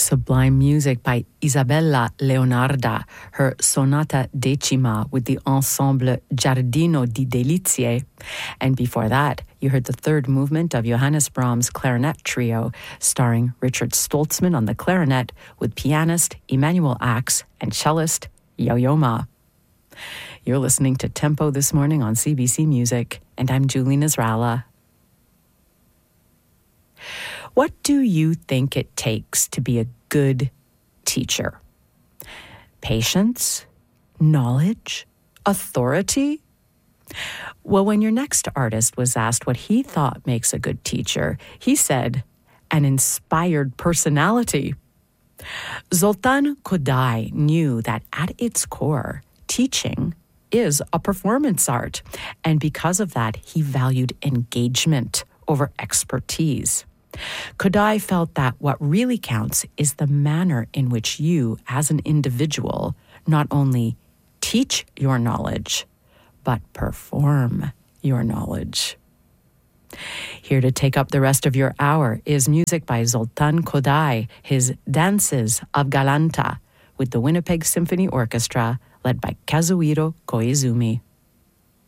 Sublime music by Isabella Leonarda, her Sonata Decima with the ensemble Giardino di Delizie. And before that, you heard the third movement of Johannes Brahms' clarinet trio, starring Richard Stoltzman on the clarinet with pianist Emanuel Ax and cellist Yo-Yo Ma. You're listening to Tempo this morning on CBC Music, and I'm Julie Nasrallah. What do you think it takes to be a good teacher? Patience? Knowledge? Authority? Well, when your next artist was asked what he thought makes a good teacher, he said, an inspired personality. Zoltan Kodály knew that at its core, teaching is a performance art, and because of that, he valued engagement over expertise. Kodály felt that what really counts is the manner in which you, as an individual, not only teach your knowledge, but perform your knowledge. Here to take up the rest of your hour is music by Zoltan Kodály, his Dances of Galanta, with the Winnipeg Symphony Orchestra, led by Kazuhiro Koizumi.